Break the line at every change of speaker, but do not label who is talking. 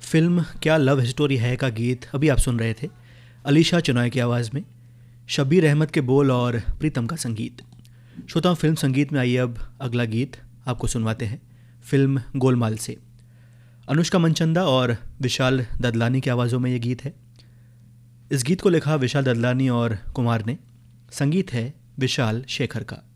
Film क्या love story है का गीत अभी आप सुन रहे थे अलीशा चुनॉय की आवाज़ में। शब्बीर अहमद के बोल और प्रीतम का संगीत। श्रोताओं, फिल्म संगीत में आइए अब अगला गीत आपको सुनवाते हैं फिल्म गोलमाल से। अनुष्का मनचंदा और विशाल ददलानी की आवाज़ों में ये गीत है। इस गीत को लिखा विशाल ददलानी और कुमार ने, संगीत है विशाल शेखर का।